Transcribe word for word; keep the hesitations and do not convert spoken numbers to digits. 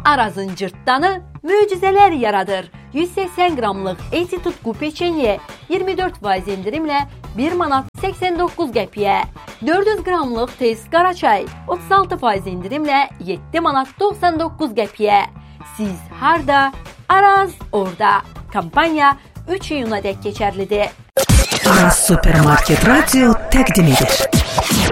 Arazın cırtdanı möcüzələr yaradır. yüz səksən qramlıq Eti Tutku peçenye iyirmi dörd faiz indirimlə bir manat səksən doqquz qəpiyə. dörd yüz qramlıq tez qaraçay otuz altı faiz indirimlə yeddi manat doxsan doqquz qəpiyə. Siz harda? Araz orada. Kampanya üç iyuna dək keçərlidir. Araz Supermarket Radio təqdim edir.